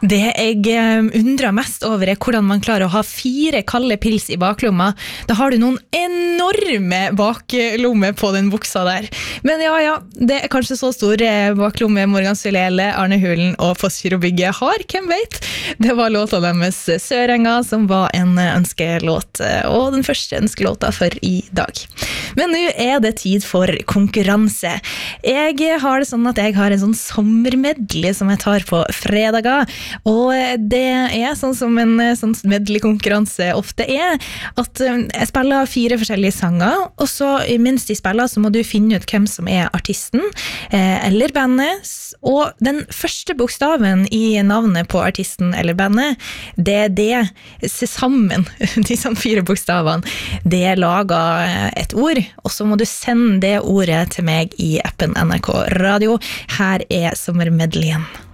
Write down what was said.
Det jeg undrer mest over hvordan man klarer å ha 4 kalde pils I baklomma. Da har du noen enorme baklommer på den buksa der. Men ja, det kanskje så store baklomme Morgan Sulele, Arne Hulen og Fossgirobygget har, hvem vet? Det var låta deres Sørenga som var en ønskelåt, og den første ønskelåta for I dag. Men nå det tid for konkurranse. Jeg har det sånn at jeg har en sånn sommermedley som jeg tar på fredager, og det sånn som en sånn medley-konkurranse ofte at jeg spiller 4 forskjellige sanger, og så mens de spiller så må du finne ut hvem som artisten eller bandet, og den første bokstaven I navnet på artisten eller bandet, det sammen, disse 4 bokstavene, det lager et ord, og så må du sende det ordet til meg I appen NRK Radio. Her sommermedleyen.